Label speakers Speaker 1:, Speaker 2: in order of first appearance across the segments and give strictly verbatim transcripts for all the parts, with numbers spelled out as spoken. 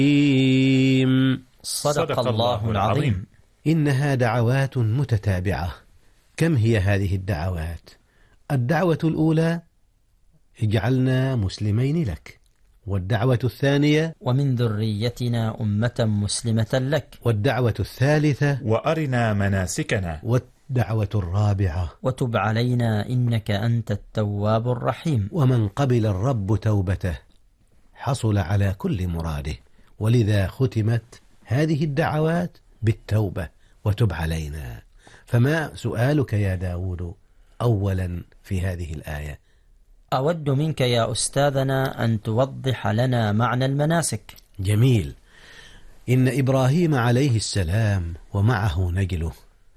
Speaker 1: صدق الله العظيم.
Speaker 2: إنها دعوات متتابعة. كم هي هذه الدعوات؟ الدعوة الأولى: اجعلنا مسلمين لك. والدعوة الثانية:
Speaker 1: ومن ذريتنا أمة مسلمة لك.
Speaker 2: والدعوة الثالثة:
Speaker 3: وأرنا مناسكنا.
Speaker 2: والدعوة الرابعة:
Speaker 1: وتب علينا إنك أنت التواب الرحيم.
Speaker 2: ومن قبل الرب توبته حصل على كل مراده، ولذا ختمت هذه الدعوات بالتوبة وتب علينا. فما سؤالك يا داود أولا في هذه الآية؟
Speaker 1: أود منك يا أستاذنا أن توضح لنا معنى المناسك.
Speaker 2: جميل. إن إبراهيم عليه السلام ومعه نجله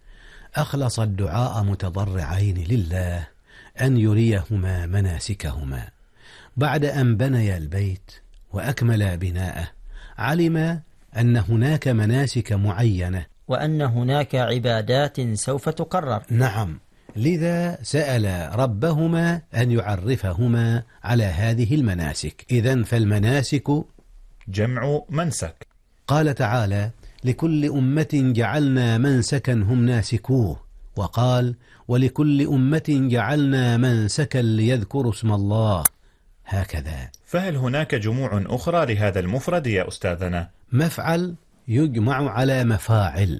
Speaker 2: أخلص الدعاء متضرعين لله أن يريهما مناسكهما. بعد أن بني البيت وأكمل بناءه علم أن هناك مناسك معينة،
Speaker 1: وأن هناك عبادات سوف تقرر.
Speaker 2: نعم، لذا سأل ربهما أن يعرفهما على هذه المناسك. إذن فالمناسك
Speaker 3: جمع منسك.
Speaker 2: قال تعالى: لكل أمة جعلنا منسكا هم ناسكوه. وقال: ولكل أمة جعلنا منسكا ليذكروا اسم الله. هكذا.
Speaker 3: فهل هناك جموع أخرى لهذا المفرد يا أستاذنا؟
Speaker 2: مفعل يجمع على مفاعل،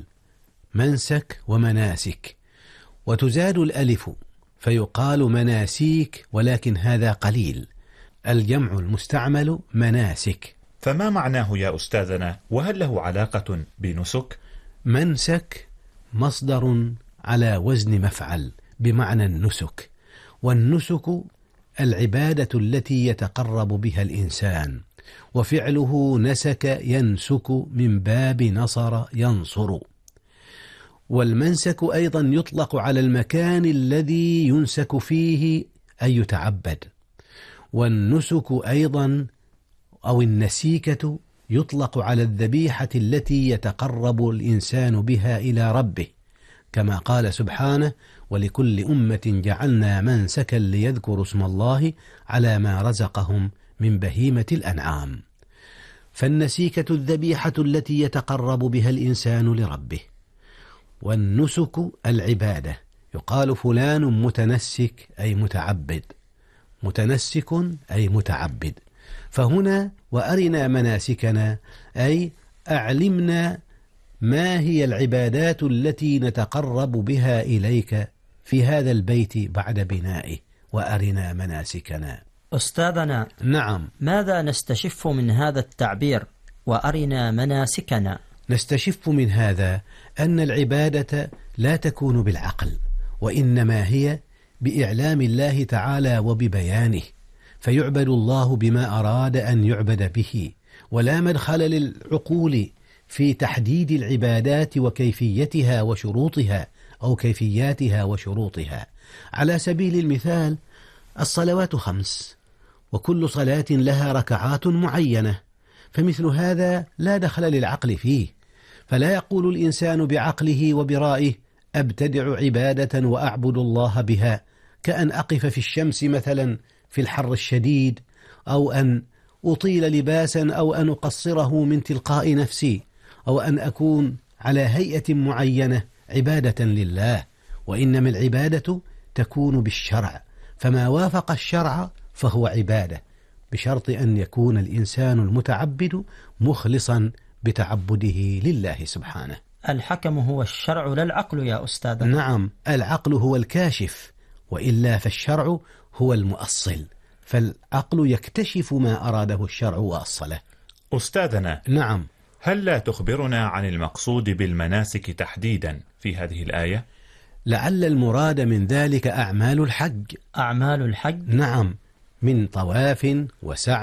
Speaker 2: منسك ومناسك، وتزاد الألف فيقال مناسيك، ولكن هذا قليل. الجمع المستعمل مناسك.
Speaker 3: فما معناه يا أستاذنا؟ وهل له علاقة بنسك؟
Speaker 2: منسك مصدر على وزن مفعل بمعنى النسك، والنسك العبادة التي يتقرب بها الإنسان، وفعله نسك ينسك من باب نصر ينصر. والمنسك أيضا يطلق على المكان الذي ينسك فيه أي يتعبد. والنسك أيضا أو النسيكة يطلق على الذبيحة التي يتقرب الإنسان بها إلى ربه، كما قال سبحانه: ولكل أمة جعلنا منسكا ليذكروا اسم الله على ما رزقهم من بهيمة الأنعام. فالنسيكة الذبيحة التي يتقرب بها الإنسان لربه، والنسك العبادة. يقال فلان متنسك أي متعبد، متنسك أي متعبد. فهنا وأرنا مناسكنا أي أعلمنا ما هي العبادات التي نتقرب بها إليك في هذا البيت بعد بنائه، وأرنا مناسكنا.
Speaker 1: أستاذنا،
Speaker 2: نعم،
Speaker 1: ماذا نستشف من هذا التعبير وأرنا مناسكنا؟
Speaker 2: نستشف من هذا أن العبادة لا تكون بالعقل، وإنما هي بإعلام الله تعالى وببيانه، فيعبد الله بما أراد أن يعبد به، ولا مدخل للعقول في تحديد العبادات وكيفيتها وشروطها أو كيفياتها وشروطها. على سبيل المثال: الصلوات خمس، وكل صلاة لها ركعات معينة، فمثل هذا لا دخل للعقل فيه، فلا يقول الإنسان بعقله وبرائه: أبتدع عبادة وأعبد الله بها، كأن أقف في الشمس مثلا في الحر الشديد، أو أن أطيل لباسا، أو أن أقصره من تلقاء نفسي، أو أن أكون على هيئة معينة عبادة لله. وإنما العبادة تكون بالشرع، فما وافق الشرع فهو عبادة، بشرط أن يكون الإنسان المتعبد مخلصا بتعبده لله سبحانه.
Speaker 1: الحكم هو الشرع لا العقل يا أستاذ.
Speaker 2: نعم، العقل هو الكاشف، وإلا فالشرع هو المؤصل، فالعقل يكتشف ما أراده الشرع وأصله.
Speaker 3: أستاذنا،
Speaker 2: نعم،
Speaker 3: هل لا تخبرنا عن المقصود بالمناسك تحديدا في هذه الآية؟
Speaker 2: لعل المراد من ذلك أعمال الحج.
Speaker 1: أعمال الحج؟
Speaker 2: نعم، من طواف وسعي